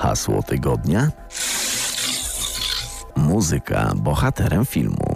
Hasło tygodnia? Muzyka bohaterem filmu.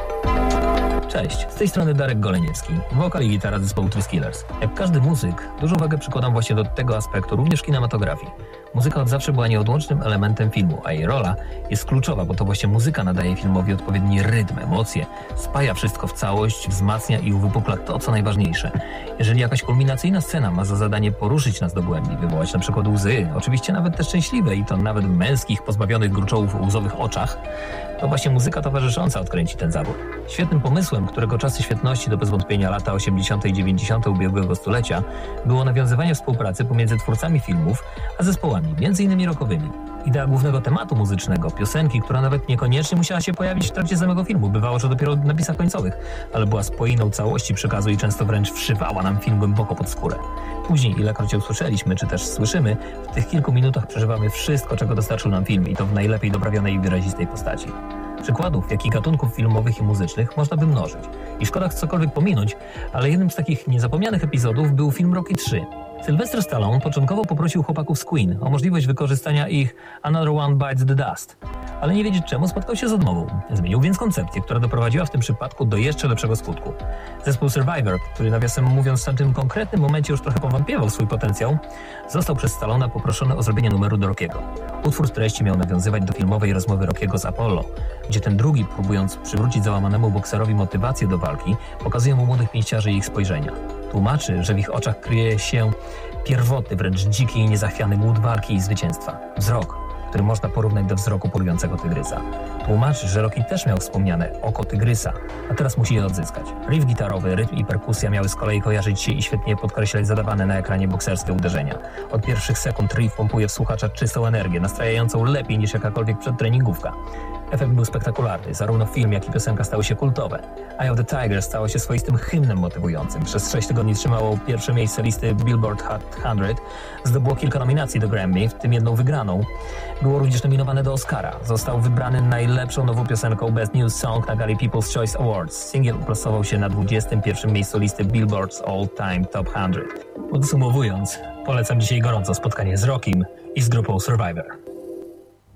Cześć, z tej strony Darek Goleniewski, wokal i gitara zespołu Triskillers. Jak każdy muzyk, dużą wagę przykładam właśnie do tego aspektu, również kinematografii. Muzyka od zawsze była nieodłącznym elementem filmu, a jej rola jest kluczowa, bo to właśnie muzyka nadaje filmowi odpowiedni rytm, emocje, spaja wszystko w całość, wzmacnia i uwypukla to, co najważniejsze. Jeżeli jakaś kulminacyjna scena ma za zadanie poruszyć nas do głębi, wywołać na przykład łzy, oczywiście nawet te szczęśliwe i to nawet w męskich, pozbawionych gruczołów łzowych oczach, to właśnie muzyka towarzysząca odkręci ten zawód. Świetnym pomysłem, którego czasy świetności to bez wątpienia lata 80. i 90. ubiegłego stulecia, było nawiązywanie współpracy pomiędzy twórcami filmów, a zespołami, m.in. rockowymi. Idea głównego tematu muzycznego, piosenki, która nawet niekoniecznie musiała się pojawić w trakcie samego filmu, bywało, że dopiero w napisach końcowych, ale była spoiną całości przekazu i często wręcz wszywała nam film głęboko pod skórę. Później, ilekroć ją usłyszeliśmy, czy też słyszymy, w tych kilku minutach przeżywamy wszystko, czego dostarczył nam film i to w najlepiej doprawionej i wyrazistej postaci. Przykładów, jak i gatunków filmowych i muzycznych można by mnożyć. I szkoda cokolwiek pominąć, ale jednym z takich niezapomnianych epizodów był film Rocky 3. Sylvester Stallone początkowo poprosił chłopaków z Queen o możliwość wykorzystania ich Another One Bites the Dust. Ale nie wiedzieć czemu spotkał się z odmową. Zmienił więc koncepcję, która doprowadziła w tym przypadku do jeszcze lepszego skutku. Zespół Survivor, który nawiasem mówiąc w tym konkretnym momencie już trochę powątpiewał swój potencjał, został przez Stallona poproszony o zrobienie numeru do Rockiego. Utwór z treści miał nawiązywać do filmowej rozmowy Rockiego z Apollo, gdzie ten drugi, próbując przywrócić załamanemu bokserowi motywację do walki, pokazuje mu młodych pięściarzy i ich spojrzenia. Tłumaczy, że w ich oczach kryje się pierwotny, wręcz dziki i niezachwiany głód walki i zwycięstwa. Wzrok, który można porównać do wzroku polującego tygrysa. Tłumaczy, że Rocky też miał wspomniane oko tygrysa, a teraz musi je odzyskać. Riff gitarowy, rytm i perkusja miały z kolei kojarzyć się i świetnie podkreślać zadawane na ekranie bokserskie uderzenia. Od pierwszych sekund riff pompuje w słuchacza czystą energię, nastrajającą lepiej niż jakakolwiek przedtreningówka. Efekt był spektakularny, zarówno film, jak i piosenka stały się kultowe. Eye of the Tiger stało się swoistym hymnem motywującym. Przez 6 tygodni trzymało pierwsze miejsce listy Billboard Hot 100. Zdobyło kilka nominacji do Grammy, w tym jedną wygraną. Było również nominowane do Oscara. Został wybrany najlepszą nową piosenką Best New Song na gali People's Choice Awards. Singiel uplasował się na 21. miejscu listy Billboard's All Time Top 100. Podsumowując, polecam dzisiaj gorąco spotkanie z Rockim i z grupą Survivor.